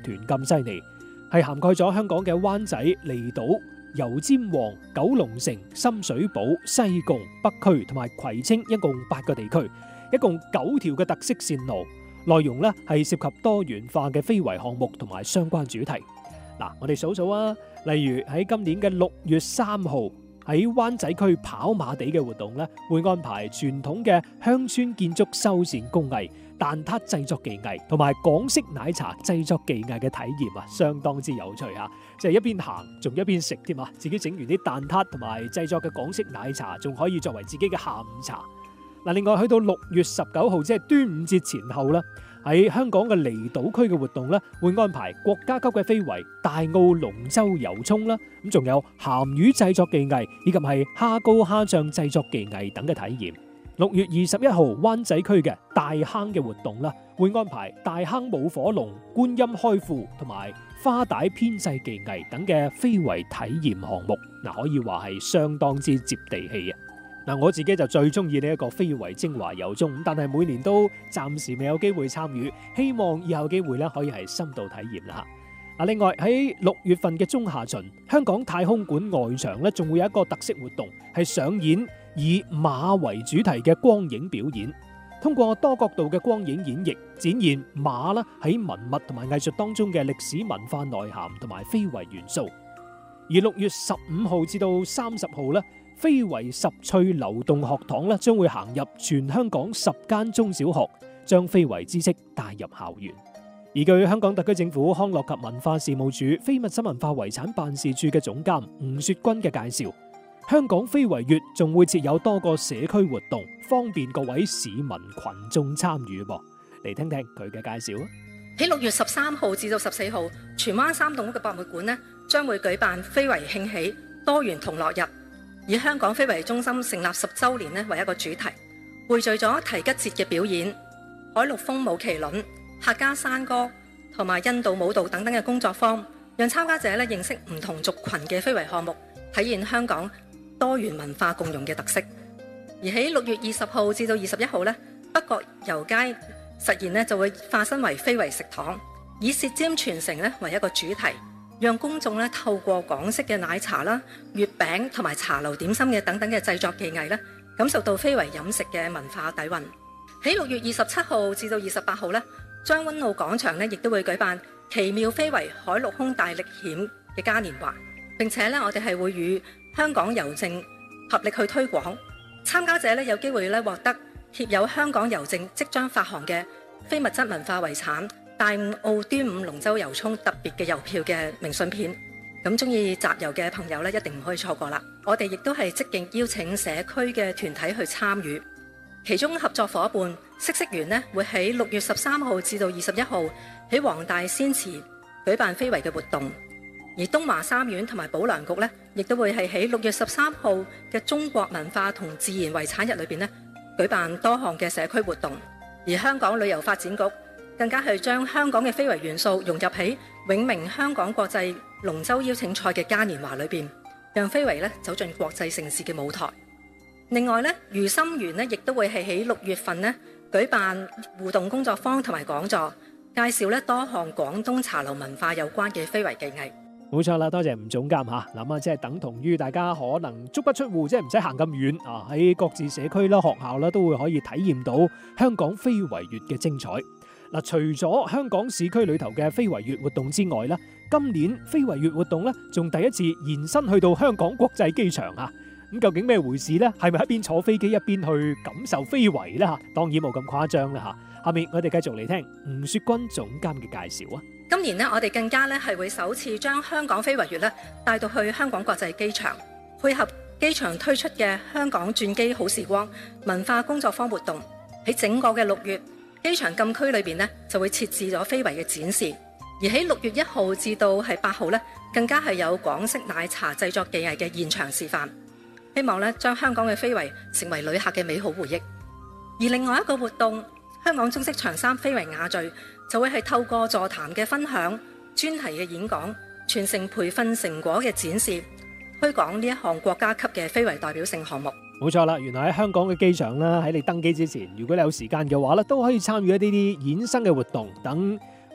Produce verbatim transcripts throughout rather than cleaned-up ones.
團咁犀利，係涵蓋咗香港嘅灣仔、離島、油尖旺、九龍城、深水埗、西貢、北區同埋葵青，一共八個地區，一共九條嘅特色線路。內容咧係涉及多元化嘅非遺項目同埋相關主題。嗱，我哋數數啊，例如喺今年嘅六月三號喺灣仔區跑馬地嘅活動咧，會安排傳統嘅鄉村建築修繕工藝、蛋撻製作技藝同埋港式奶茶製作技藝嘅體驗啊，相當之有趣嚇。即係一邊行仲一邊食添啊！自己整完啲蛋撻同埋製作嘅港式奶茶，仲可以作為自己嘅下午茶。嗱，另外去到六月十九號，即係端午節前後啦，喺香港嘅離島區嘅活動咧，會安排國家級嘅非遺大澳龍舟遊涌啦，咁仲有鹹魚製作技藝以及係蝦膏蝦醬製作技藝等嘅體驗。六月二十一號，灣仔區嘅大坑嘅活動啦，會安排大坑舞火龍、觀音開庫同埋花帶編製技藝等嘅非遺體驗項目。嗱，可以話係相當之接地氣啊！嗱，我自己就最中意呢一個非遺精華遊蹤，但係每年都暫時未有機會參與，希望以後機會咧可以係深度體驗啦。嗱，另外喺六月份嘅中下旬，香港太空館外場咧仲會有一個特色活動，係上演以馬為主題嘅光影表演，通過多角度嘅光影演繹，展現馬啦喺文物同埋藝術當中嘅歷史文化內涵同埋非遺元素。而六月十五號至到三十號咧，非遺十趣流動學堂咧將會行入全香港十間中小學，將非遺知識帶入校園。而據香港特區政府康樂及文化事務署非物質文化遺產辦事處嘅總監吳雪君嘅介紹，香港非遺月仲會設有多個社區活動，方便各位市民群眾參與噃。嚟聽聽佢嘅介紹啊！ 喺六月十三號至到十四號，荃灣三棟屋嘅博物館呢將會舉辦非遺慶喜多元同樂日，以香港非遺中心成立十週年呢為一個主題，匯聚咗提吉節嘅表演、海陸豐舞麒麟、客家山歌同埋印度舞蹈等等嘅工作坊，讓參加者咧認識唔同族群嘅非遺項目，體現香港多元文化共融嘅特色。而喺六月二十號至到二十一號咧，北角油街實現咧就會化身為非遺食堂，以舌尖傳承咧為一個主題，讓公眾咧透過港式嘅奶茶啦、月餅同埋茶樓點心嘅等等嘅製作技藝咧，感受到非遺飲食嘅文化底蘊。喺六月二十七號至到二十八號咧，將軍澳廣場咧亦都會舉辦奇妙非遺海陸空大歷險嘅嘉年華，並且咧我哋係會與香港郵政合力去推廣。參加者咧有機會咧獲得貼有香港郵政即將發行嘅非物質文化遺產大澳端午龍舟遊涌特別嘅郵票嘅明信片。咁中意集郵嘅朋友咧一定唔可以錯過啦！我哋亦都係積極邀請社區嘅團體去參與，其中合作伙伴嗇色園呢會喺六月十三號至到二十一號喺黃大仙祠舉辦非遺嘅活動。而東華三院同埋保良局咧，亦都會係喺六月十三號嘅中國文化同自然遺產日裏邊咧，舉辦多項嘅社區活動。而香港旅遊發展局更加係將香港嘅非遺元素融入喺永明香港國際龍舟邀請賽嘅嘉年華裏邊，讓非遺咧走進國際盛事嘅舞台。另外咧，如心園咧亦都會係喺六月份咧舉辦互動工作坊同埋講座，介紹咧多項廣東茶樓文化有關嘅非遺技藝。 冇錯啦，多謝吳總監吓。諗下即係等同於大家可能足不出戶，即係唔使行咁遠啊，喺各自社區啦、學校啦，都會可以體驗到香港非遺月嘅精彩。嗱，除咗香港市區裏頭嘅非遺月活動之外咧，今年非遺月活動咧仲第一次延伸去到香港國際機場啊！咁究竟咩回事呢？係咪一邊坐飛機一邊去感受非遺呢？吓，當然冇咁誇張啦吓。下面我哋繼續嚟聽吳雪君總監嘅介紹啊！ 今年呢，我哋更加咧係會首次將香港非遺月咧帶到去香港國際機場，配合機場推出嘅香港轉機好時光文化工作坊活動。喺整個嘅六月，機場禁區裏邊呢就會設置咗非遺嘅展示，而喺六月一號至到係八號咧，更加係有港式奶茶製作技藝嘅現場示範，希望咧將香港嘅非遺成為旅客嘅美好回憶。而另外一個活動，香港中式長衫非遺雅聚就會係透過座談嘅分享、專題嘅演講、傳承培訓成果嘅展示，推廣呢一項國家級嘅非遺代表性項目。 冇錯啦，原來喺香港嘅機場啦，喺你登機之前，如果你有時間嘅話咧，都可以參與一啲啲衍生嘅活動，等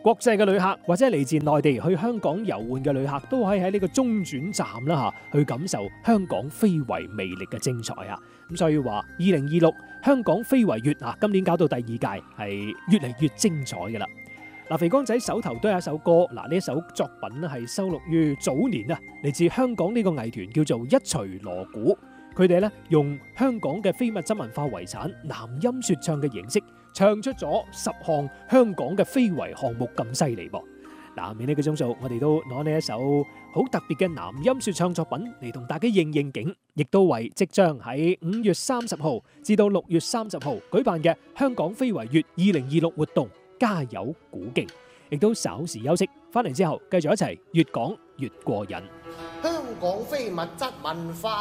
國際嘅旅客或者嚟自內地去香港遊玩嘅旅客，都可以喺呢個中轉站啦嚇，去感受香港非遺魅力嘅精彩啊！咁所以話，二零二六香港非遺月啊，今年搞到第二屆係越嚟越精彩嘅啦。嗱，肥光仔手頭都有一首歌，嗱呢一首作品咧係收錄於早年啊，嚟自香港呢個藝團叫做一錘鑼鼓，佢哋咧用香港嘅非物質文化遺產南音説唱嘅形式，唱出咗十項香港嘅非遺項目咁犀利噃。嗱，面呢個鐘數，我哋都攞呢一首好特別嘅南音説唱作品嚟同大家應應景，亦都為即將喺五月三十號至到六月三十號舉辦嘅香港非遺月二零二六活動加油鼓勁，亦都稍時休息，翻嚟之後繼續一齊越講越過癮。 香港非物質文化